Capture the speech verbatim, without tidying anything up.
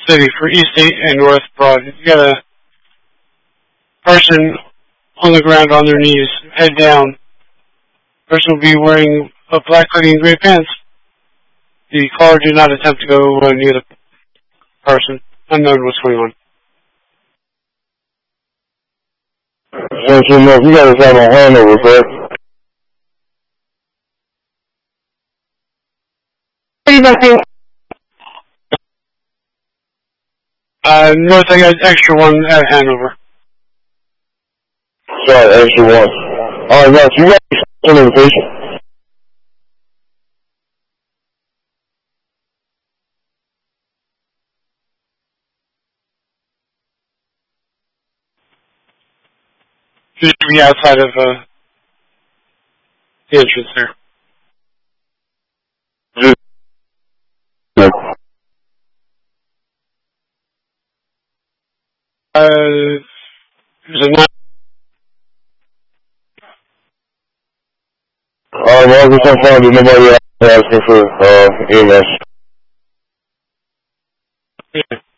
city for East and North Broad. You got a person on the ground on their knees, head down. Person will be wearing a black hoodie and gray pants. The caller did not attempt to go uh, near the person. Unknown what's going on. So, so no, you guys have a handover, correct? Uh, North, I got extra one at Hanover. Sorry, extra one. Alright, North, you got some invitation? Just to be outside of uh, the entrance there. Just, no. Uh, there's a nine. Alright, well, I'm just fine, there's nobody else asking for uh, E M S. Yeah.